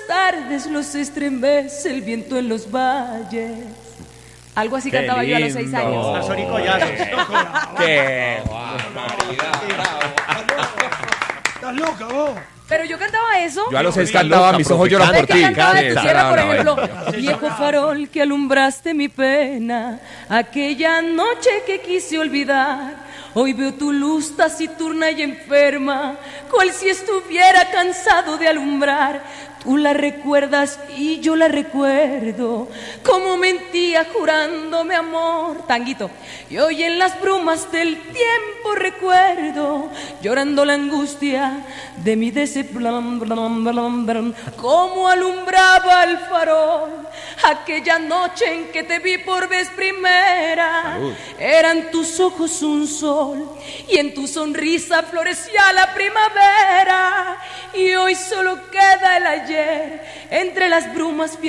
tardes los estremece el viento en los valles. Algo así cantaba yo a los 6 años. Las oricollazos. ¡Qué barbaridad! ¿Estás loca vos? Pero yo cantaba eso. Yo a los 6 cantaba Mis ojos lloran por ti. Cantaba de tu tierra, por Bueno. ejemplo, viejo farol que alumbraste mi pena, aquella noche que quise olvidar. Hoy veo tu luz taciturna y enferma, cual si estuviera cansado de alumbrar. Tú la recuerdas y yo la recuerdo, como mentía jurándome amor. Tanguito. Y hoy en las brumas del tiempo recuerdo, llorando la angustia de mi decepción, como alumbraba el farol aquella noche en que te vi por vez primera. Salud. Eran tus ojos un sol y en tu sonrisa florecía la primavera. Y hoy solo queda el ayer entre las brumas.